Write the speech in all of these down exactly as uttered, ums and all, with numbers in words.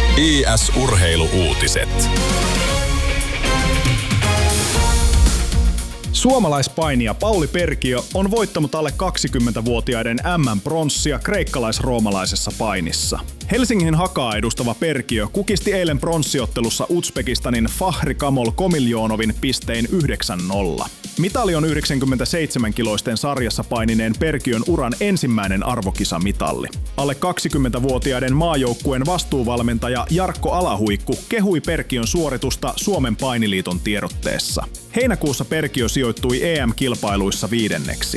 I S-urheiluuutiset. Suomalaispainija Pauli Perkiö on voittanut alle kaksikymmentävuotiaiden M M-pronssia kreikkalais-roomalaisessa painissa. Helsingin Hakaa edustava Perkiö kukisti eilen pronssiottelussa Uzbekistanin Fahri Kamol Komiljonovin pistein yhdeksän nolla. Mitali on yhdeksänkymmentäseitsemän-kiloisten sarjassa painineen Perkiön uran ensimmäinen arvokisamitalli. Alle kaksikymmentävuotiaiden maajoukkueen vastuuvalmentaja Jarkko Alahuikku kehui Perkiön suoritusta Suomen painiliiton tiedotteessa. Heinäkuussa Perkiö sijoittui E M-kilpailuissa viidenneksi.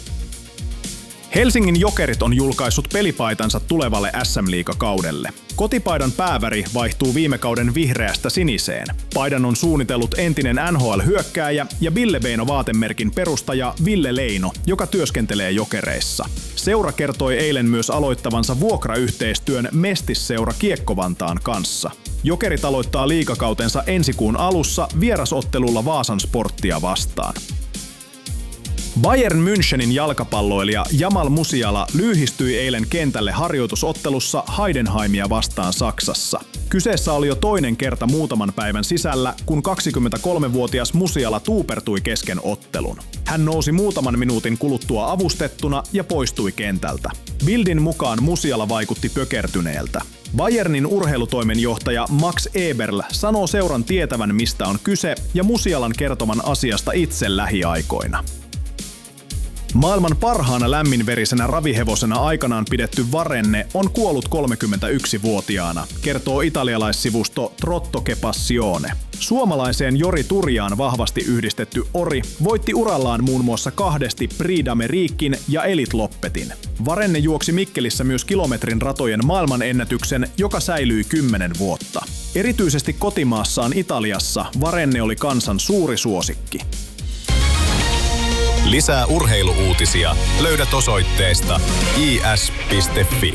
Helsingin Jokerit on julkaissut pelipaitansa tulevalle S M-liigakaudelle. Kotipaidan pääväri vaihtuu viime kauden vihreästä siniseen. Paidan on suunnitellut entinen N H L-hyökkääjä ja Ville Beino-vaatemerkin perustaja Ville Leino, joka työskentelee Jokereissa. Seura kertoi eilen myös aloittavansa vuokrayhteistyön Mestis-seura Kiekko-Vantaan kanssa. Jokerit aloittaa liigakautensa ensi kuun alussa vierasottelulla Vaasan Sporttia vastaan. Bayern Münchenin jalkapalloilija Jamal Musiala lyyhistyi eilen kentälle harjoitusottelussa Heidenheimia vastaan Saksassa. Kyseessä oli jo toinen kerta muutaman päivän sisällä, kun kaksikymmentäkolmevuotias Musiala tuupertui kesken ottelun. Hän nousi muutaman minuutin kuluttua avustettuna ja poistui kentältä. Bildin mukaan Musiala vaikutti pökertyneeltä. Bayernin urheilutoimenjohtaja Max Eberl sanoo seuran tietävän, mistä on kyse, ja Musialan kertoman asiasta itse lähiaikoina. Maailman parhaana lämminverisenä ravihevosena aikanaan pidetty Varenne on kuollut kolmekymmentäyksivuotiaana, kertoo italialaissivusto Trotto che Passione. Suomalaiseen Jori Turjaan vahvasti yhdistetty Ori voitti urallaan muun muassa kahdesti Prix d'Amériquein ja Elite Loppetin. Varenne juoksi Mikkelissä myös kilometrin ratojen maailmanennätyksen, joka säilyi kymmenen vuotta. Erityisesti kotimaassaan Italiassa Varenne oli kansan suuri suosikki. Lisää urheiluuutisia löydät osoitteesta i s piste f i.